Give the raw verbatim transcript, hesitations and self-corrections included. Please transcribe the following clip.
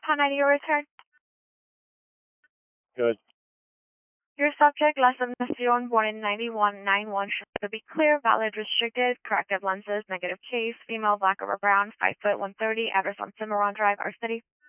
Upon I D your return. Good. Your subject, La Subnacion, born in ninety-one ninety-one, should be clear, valid, restricted, corrective lenses, negative case, female, black over brown, five foot, one thirty, address on Cimarron Drive, our city.